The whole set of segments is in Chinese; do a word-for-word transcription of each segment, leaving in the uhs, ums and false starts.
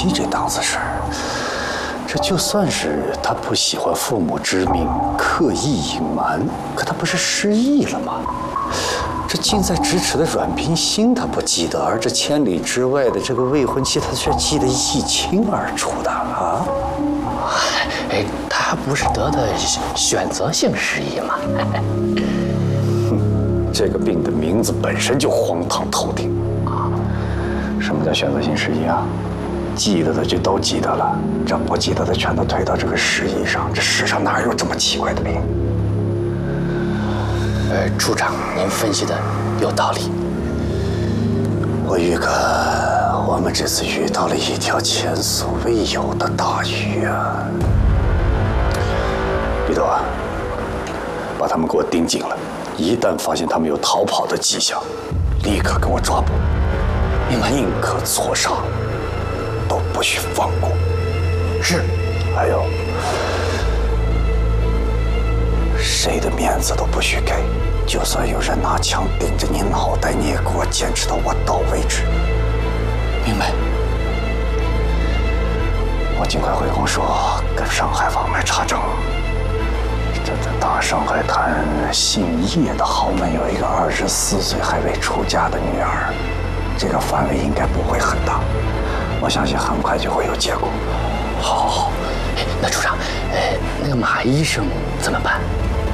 妻这档子事儿，这就算是他不喜欢父母之命，刻意隐瞒，可他不是失忆了吗？这近在咫尺的阮冰心他不记得，而这千里之外的这个未婚妻他却记得一清二楚的啊！ 哎，他不是得的选择性失忆吗？ 哼，这个病的名字本身就荒唐透顶啊！什么叫选择性失忆啊？记得的就都记得了，这不记得的全都推到这个失忆上。这世上哪有这么奇怪的病？ 呃，处长，您分析的有道理。 我预感，我们这次遇到了一条前所未有的大鱼啊！李斗啊，把他们给我盯紧了，一旦发现他们有逃跑的迹象，立刻给我抓捕， 明白？ 宁可错杀，都不许放过。 是。 还有，谁的面子都不许给，就算有人拿枪顶着你脑袋，你也给我坚持到我到为止。 明白。 我尽快回公说，跟上海方面查证。这在大上海滩姓叶的豪门有一个二十四岁还未出嫁的女儿，这个范围应该不会很大，我相信很快就会有结果。 好，好，好。哎，那处长，呃，那个马医生怎么办？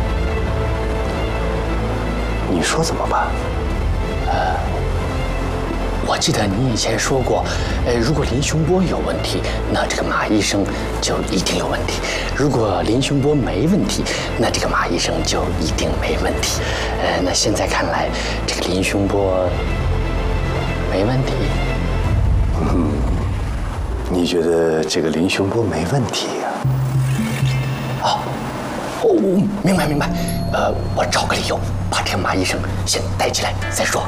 你说怎么办？ 呃，我记得你以前说过，呃，如果林雄波有问题，那这个马医生就一定有问题；如果林雄波没问题，那这个马医生就一定没问题。呃，那现在看来，这个林雄波没问题。 嗯，你觉得这个林雄波没问题呀？ 哦，我明白明白。呃，我找个理由把这个马医生先带起来再说。